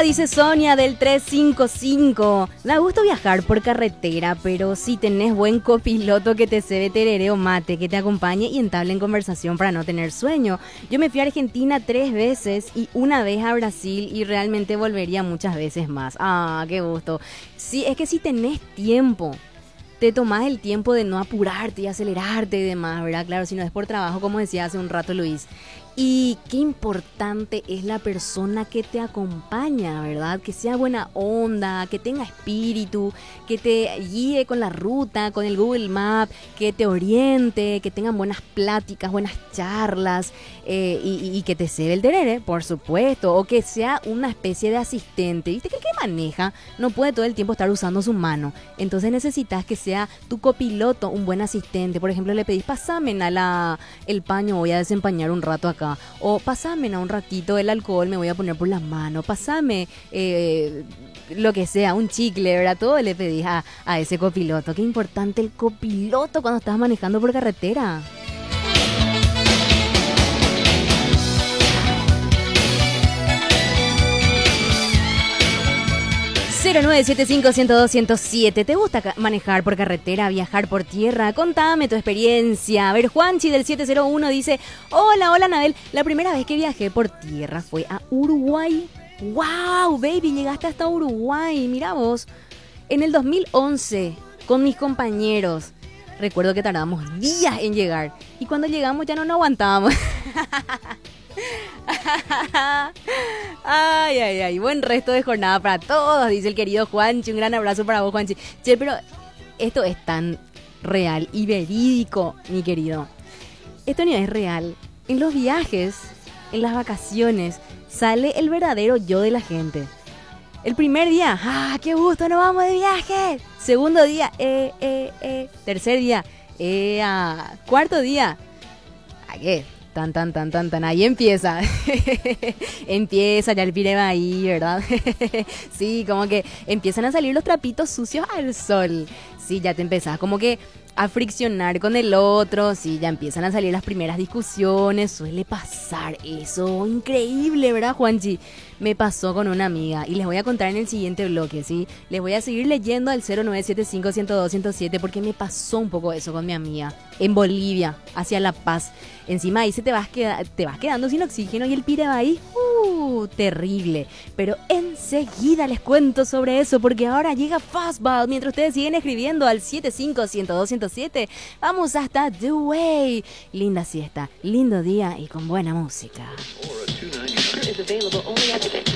dice Sonia del 355. Da gusto viajar por carretera, pero si tenés buen copiloto que te cebe tereré o mate, que te acompañe y entable en conversación para no tener sueño. Yo me fui a Argentina 3 veces y una vez a Brasil y realmente volvería muchas veces más. Ah, qué gusto. Sí, es que si tenés tiempo, te tomás el tiempo de no apurarte y acelerarte y demás, ¿verdad? Claro, si no es por trabajo, como decía hace un rato Luis. Y qué importante es la persona que te acompaña, ¿verdad? Que sea buena onda, que tenga espíritu, que te guíe con la ruta, con el Google Map, que te oriente, que tengan buenas pláticas, buenas charlas y que te cebe el terere, por supuesto, o que sea una especie de asistente. ¿Viste que el que maneja no puede todo el tiempo estar usando su mano? Entonces necesitas que sea tu copiloto un buen asistente. Por ejemplo, le pedís, pasame el paño, voy a desempañar un rato acá. O pasame un ratito el alcohol, me voy a poner por la mano. Pasame lo que sea, un chicle, ¿verdad? Todo le pedís a ese copiloto. Qué importante el copiloto cuando estás manejando por carretera. (0975-102-107) ¿Te gusta manejar por carretera, viajar por tierra? Contame tu experiencia. A ver, Juanchi del 701 dice: Hola, Anabel. La primera vez que viajé por tierra fue a Uruguay. ¡Wow, baby! Llegaste hasta Uruguay. Mira vos. En el 2011, con mis compañeros. Recuerdo que tardamos días en llegar. Y cuando llegamos ya no nos aguantábamos. Ay, buen resto de jornada para todos, dice el querido Juanchi. Un gran abrazo para vos, Juanchi. Che, pero esto es tan real y verídico, mi querido. Esto no es real. En los viajes, en las vacaciones, sale el verdadero yo de la gente. El primer día, qué gusto, nos vamos de viaje. Segundo día, tercer día, cuarto día, ¿qué? Tan, ahí empieza. Empieza ya el pireba ahí, ¿verdad? Sí, como que empiezan a salir los trapitos sucios al sol. Sí, ya te empezás como que a friccionar con el otro. Sí, ya empiezan a salir las primeras discusiones. Suele pasar eso. Increíble, ¿verdad, Juanchi? Me pasó con una amiga y les voy a contar en el siguiente bloque, ¿sí? Les voy a seguir leyendo al 0975-102-107 porque me pasó un poco eso con mi amiga en Bolivia, hacia La Paz. Encima ahí te vas quedando sin oxígeno y el pire va ahí, terrible. Pero enseguida les cuento sobre eso porque ahora llega Fastball. Mientras ustedes siguen escribiendo al 75-102-107, vamos hasta The Way. Linda siesta, lindo día y con buena música.